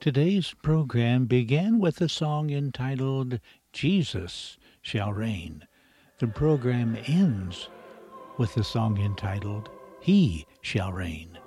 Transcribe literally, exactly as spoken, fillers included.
Today's program began with a song entitled Jesus Shall Reign. The program ends with a song entitled He Shall Reign.